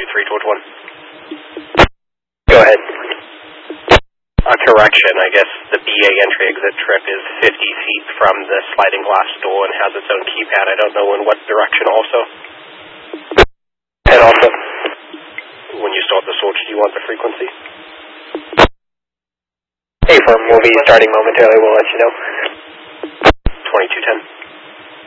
3 towards 1. Go ahead. Correction, I guess the BA entry-exit trip is 50 feet from the sliding glass door and has its own keypad. I don't know in what direction also. And also? When you start the switch, do you want the frequency? Hey, firm, we'll be starting momentarily. We'll let you know. 2210.